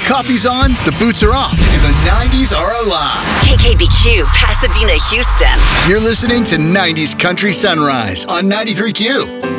coffee's on, the boots are off, and the 90s are alive. KKBQ, Pasadena, Houston. You're listening to 90s Country Sunrise on 93Q.